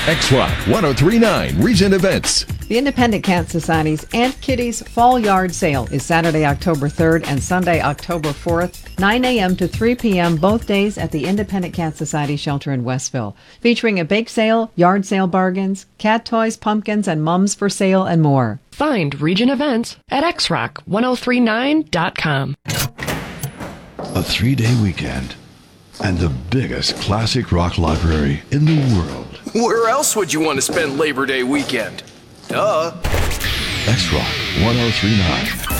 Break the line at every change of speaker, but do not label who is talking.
X-Rock 1039 Region Events.
The Independent Cat Society's Aunt Kitty's Fall Yard Sale is Saturday, October 3rd and Sunday, October 4th, 9 a.m. to 3 p.m. both days at the Independent Cat Society shelter in Westville, featuring a bake sale, yard sale bargains, cat toys, pumpkins, and mums for sale, and more.
Find Region Events at xrock1039.com.
A 3-day weekend and the biggest classic rock library in the world.
Where else would you want to spend Labor Day weekend? Duh.
X-Rock 1039.